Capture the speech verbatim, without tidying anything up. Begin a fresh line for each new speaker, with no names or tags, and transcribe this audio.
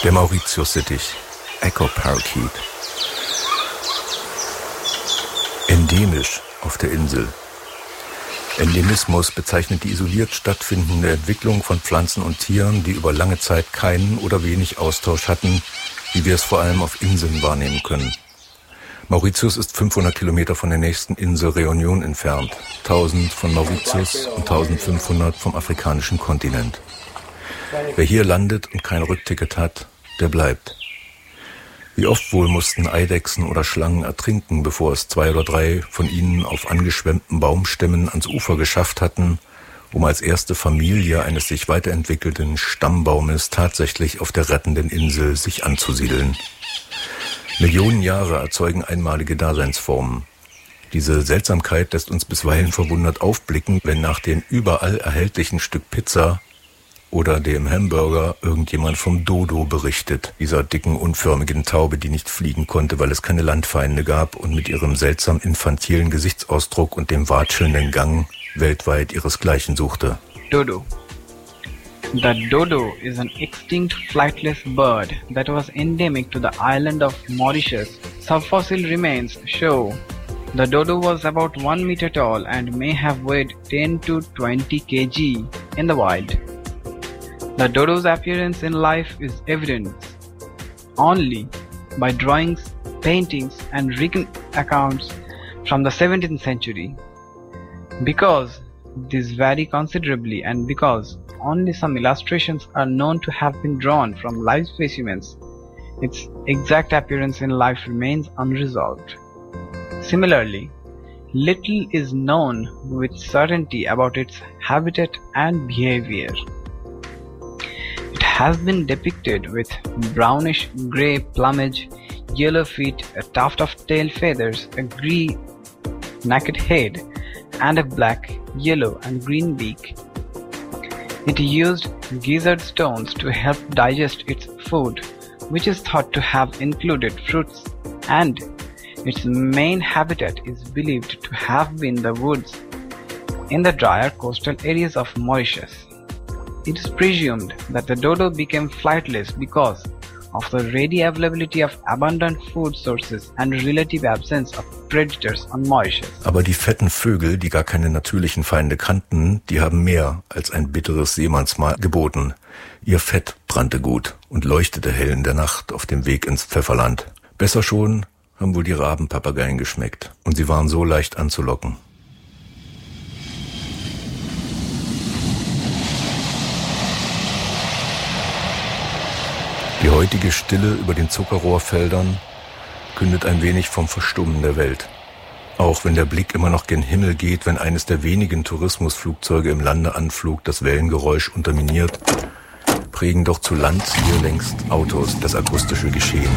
Der Mauritius-Sittich, Echo Parakeet. Endemisch auf der Insel. Endemismus bezeichnet die isoliert stattfindende Entwicklung von Pflanzen und Tieren, die über lange Zeit keinen oder wenig Austausch hatten, wie wir es vor allem auf Inseln wahrnehmen können. Mauritius ist fünfhundert Kilometer von der nächsten Insel Réunion entfernt, tausend von Mauritius und eintausendfünfhundert vom afrikanischen Kontinent. Wer hier landet und kein Rückticket hat, der bleibt. Wie oft wohl mussten Eidechsen oder Schlangen ertrinken, bevor es zwei oder drei von ihnen auf angeschwemmten Baumstämmen ans Ufer geschafft hatten, um als erste Familie eines sich weiterentwickelten Stammbaumes tatsächlich auf der rettenden Insel sich anzusiedeln. Millionen Jahre erzeugen einmalige Daseinsformen. Diese Seltsamkeit lässt uns bisweilen verwundert aufblicken, wenn nach dem überall erhältlichen Stück Pizza oder dem Hamburger irgendjemand vom Dodo berichtet, dieser dicken, unförmigen Taube, die nicht fliegen konnte, weil es keine Landfeinde gab und mit ihrem seltsam infantilen Gesichtsausdruck und dem watschelnden Gang weltweit ihresgleichen suchte.
Dodo. The dodo is an extinct flightless bird that was endemic to the island of Mauritius. Subfossil remains show the dodo was about one meter tall and may have weighed ten to twenty kilograms in the wild. The dodo's appearance in life is evidenced only by drawings, paintings, and written accounts from the seventeenth century. Because these vary considerably and because only some illustrations are known to have been drawn from live specimens, its exact appearance in life remains unresolved. Similarly, little is known with certainty about its habitat and behavior. It has been depicted with brownish grey plumage, yellow feet, a tuft of tail feathers, a grey naked head, and a black, yellow, and green beak. It used gizzard stones to help digest its food, which is thought to have included fruits, and its main habitat is believed to have been the woods in the drier coastal areas of Mauritius. It is presumed that the dodo became flightless because of the ready availability of abundant food sources and relative absence of predators on Mauritius.
Aber die fetten Vögel, die gar keine natürlichen Feinde kannten, die haben mehr als ein bitteres Seemannsmahl geboten. Ihr Fett brannte gut und leuchtete hell in der Nacht auf dem Weg ins Pfefferland. Besser schon haben wohl die Rabenpapageien geschmeckt und sie waren so leicht anzulocken. Die heutige Stille über den Zuckerrohrfeldern kündet ein wenig vom Verstummen der Welt. Auch wenn der Blick immer noch gen Himmel geht, wenn eines der wenigen Tourismusflugzeuge im Landeanflug das Wellengeräusch unterminiert, prägen doch zu Land hier längst Autos das akustische Geschehen.